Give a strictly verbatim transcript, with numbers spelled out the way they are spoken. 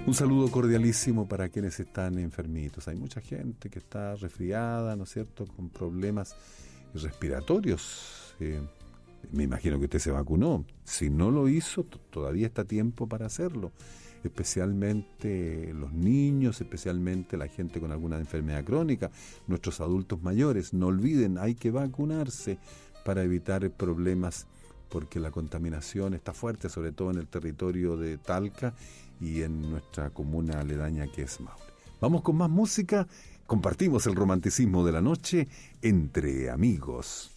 Un saludo cordialísimo para quienes están enfermitos. Hay mucha gente que está resfriada, ¿no es cierto?, con problemas respiratorios. Eh, me imagino que usted se vacunó. Si no lo hizo, t- todavía está tiempo para hacerlo. Especialmente los niños, especialmente la gente con alguna enfermedad crónica, nuestros adultos mayores. No olviden, hay que vacunarse para evitar problemas, porque la contaminación está fuerte, sobre todo en el territorio de Talca y en nuestra comuna aledaña que es Maule. Vamos con más música, compartimos el romanticismo de la noche entre amigos.